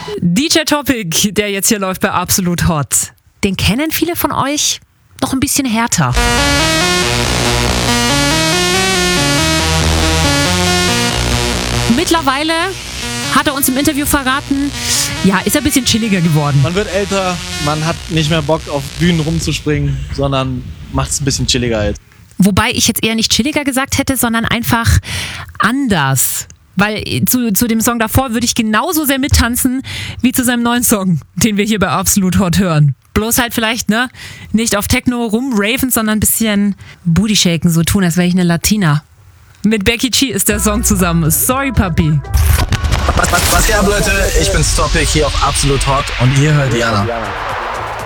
DJ Topic, der jetzt hier läuft bei Absolut Hot. Den kennen viele von euch noch ein bisschen härter. Mittlerweile hat er uns im Interview verraten, ja, ist er ein bisschen chilliger geworden. Man wird älter, man hat nicht mehr Bock auf Bühnen rumzuspringen, sondern macht es ein bisschen chilliger jetzt. Wobei ich jetzt eher nicht chilliger gesagt hätte, sondern einfach anders. Weil zu dem Song davor würde ich genauso sehr mittanzen wie zu seinem neuen Song, den wir hier bei Absolut Hot hören. Bloß halt vielleicht, nicht auf Techno rumraven, sondern ein bisschen Booty shaken, so tun, als wäre ich eine Latina. Mit Becky G ist der Song zusammen. Sorry, Papi. Was geht ab, Leute? Ich bin's Topic hier auf Absolut Hot und ihr hört Diana.